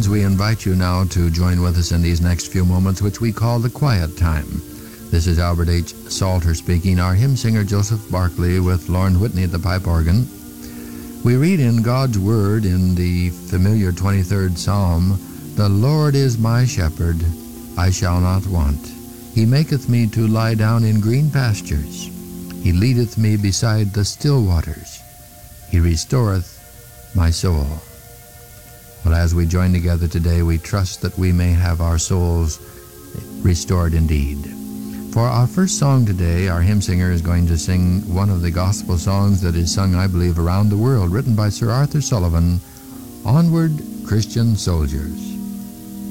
friends, we invite you now to join with us in these next few moments, which we call the quiet time. This is Albert H. Salter speaking, our hymn singer Joseph Barclay with Lauren Whitney at the pipe organ. We read in God's Word in the familiar 23rd Psalm, "The Lord is my shepherd, I shall not want. He maketh me to lie down in green pastures. He leadeth me beside the still waters. He restoreth my soul." Well, as we join together today, we trust that we may have our souls restored indeed. For our first song today, our hymn singer is going to sing one of the gospel songs that is sung, I believe, around the world, written by Sir Arthur Sullivan, "Onward, Christian Soldiers."